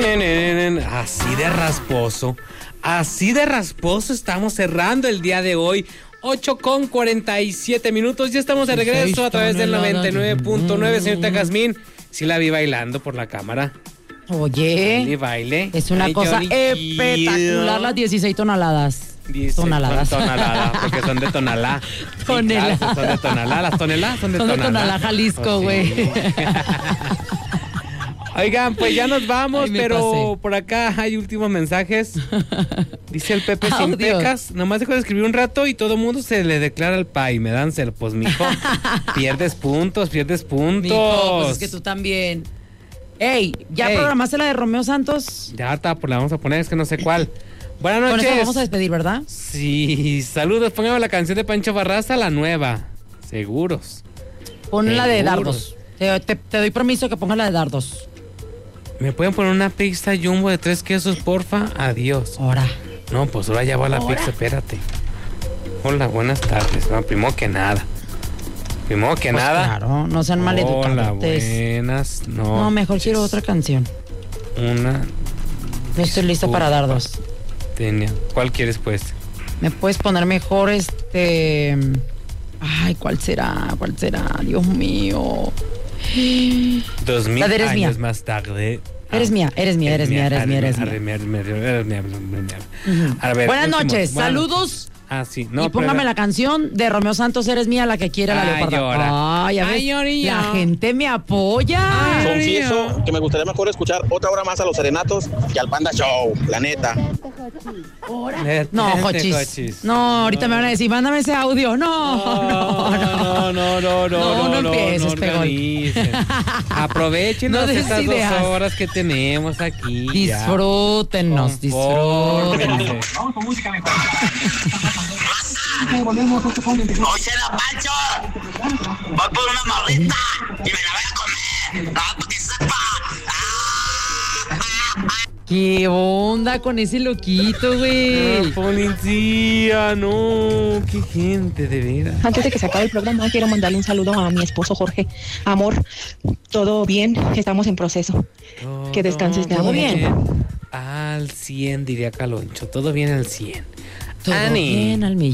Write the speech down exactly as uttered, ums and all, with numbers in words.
Así de rasposo, así de rasposo estamos cerrando el día de hoy. ocho con cuarenta y siete minutos, ya estamos de regreso a través del noventa y nueve punto nueve. Señorita Jazmín, sí la vi bailando por la cámara. Oye, baile, baile. Es una Ay, cosa Johnny, espectacular las dieciséis toneladas. Toneladas. Tonalada, porque son de Tonalá. Tonelá. Sí, claro, son de Tonalá. Las toneladas son de Son de Tonalá. Tonalá, Jalisco, güey. Oh, sí. Oigan, pues ya nos vamos, Ay, me pero pasé. por acá hay últimos mensajes. Dice el Pepe sin Audios. pecas, nomás dejo de escribir un rato y todo el mundo se le declara al pay. Me dan cel, pues mijo, pierdes puntos, pierdes puntos. Mijo, pues es que tú también. Ey, ¿ya Ey. programaste la de Romeo Santos? Ya está, pues la vamos a poner, es que no sé cuál. Buenas Con noches. eso vamos a despedir, ¿verdad? Sí, saludos, póngame la canción de Pancho Barraza, la nueva. Seguros. Pon la de Seguro. dardos. Te, te- te doy permiso que pongas la de dardos. ¿Me pueden poner una pizza jumbo de tres quesos, porfa? Adiós. Ahora. No, pues ahora ya va la ¿Ahora? pizza, espérate. Hola, buenas tardes. No, primero que nada. Primero que Pues nada. claro, no sean maleducados. Hola, buenas. No, No, mejor quiero otra canción. Una. No estoy lista para dardos. Tenía. ¿Cuál quieres, pues? ¿Me puedes poner mejor este... Ay, ¿cuál será? ¿Cuál será? Dios mío. Dos mil La de Eres años Mía. más tarde. Eres mía, eres mía, eres mía, eres mía, eres mía. eres mía, eres mía, eres mía, eres mía. Ujú. A ver, Buenas último. noches, Buenas saludos. noches. Ah, sí. No, y póngame pero- la canción de Romeo Santos, Eres mía, la que quiere la Ay, leoparda. llora. Ay, ya ves, Ay, llorillo. la gente me apoya. Ay, Confieso que me gustaría mejor escuchar otra hora más a los serenatos que al Panda Show, la neta. No, Vente, Jochis. Jochis. No, ahorita me van a decir, mándame ese audio. No, no, no. no, no, no, no, No, no empieces, no Pegol. organicen. Aprovechen No des estas ideas. dos horas que tenemos aquí. ya. Disfrútenos, disfrútenos. Confórmense. Oye, la Pancho, voy por una marrita y me la voy a comer. Ah, para que sepa. Ah, ah, ah. ¿Qué onda con ese loquito, güey? Ah, policía, no, qué gente, de veras. Antes de que se acabe el programa, quiero mandarle un saludo a mi esposo Jorge. Amor, todo bien, estamos en proceso. Que descanses, te amo Todo bien. Al cien, diría Caloncho. Todo bien al cien. Todo Ani. bien al millón.